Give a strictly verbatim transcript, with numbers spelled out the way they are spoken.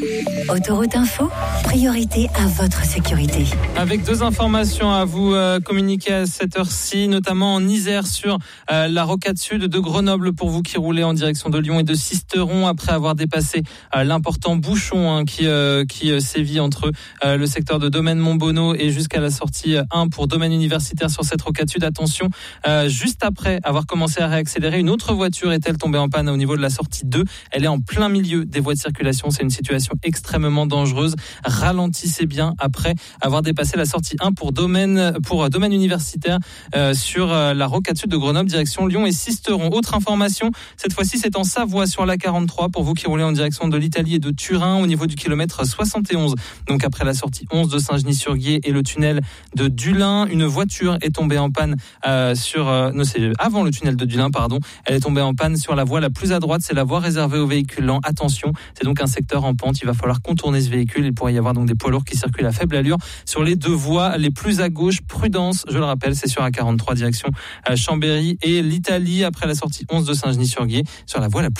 Autoroute Info, priorité à votre sécurité. Avec deux informations à vous euh, communiquer à cette heure-ci, notamment en Isère sur euh, la rocade sud de Grenoble pour vous qui roulez en direction de Lyon et de Sisteron après avoir dépassé euh, l'important bouchon hein, qui, euh, qui euh, sévit entre euh, le secteur de Domaine Montbonneau et jusqu'à la sortie un pour Domaine Universitaire sur cette rocade sud. Attention, euh, juste après avoir commencé à réaccélérer, une autre voiture est-elle tombée en panne au niveau de la sortie deux. Elle est en plein milieu des voies de circulation. C'est une situation extrêmement dangereuse. Ralentissez bien après avoir dépassé la sortie un pour Domaine, pour Domaine Universitaire euh, sur euh, la rocade sud de Grenoble, direction Lyon et Sisteron. Autre information, cette fois-ci c'est en Savoie sur la quarante-trois pour vous qui roulez en direction de l'Italie et de Turin au niveau du kilomètre soixante et onze. Donc après la sortie onze de Saint-Genis-sur-Guiers et le tunnel de Dulin, une voiture est tombée en panne euh, sur euh, non c'est avant le tunnel de Dulin pardon. Elle est tombée en panne sur la voie la plus à droite, c'est la voie réservée aux véhicules lents. Attention, c'est donc un secteur en pente, il va falloir contourner ce véhicule. Il pourrait y avoir donc des poids lourds qui circulent à faible allure sur les deux voies les plus à gauche. Prudence, je le rappelle, c'est sur A quarante-trois direction Chambéry et l'Italie après la sortie onze de Saint-Genis-sur-Guiers sur la voie la plus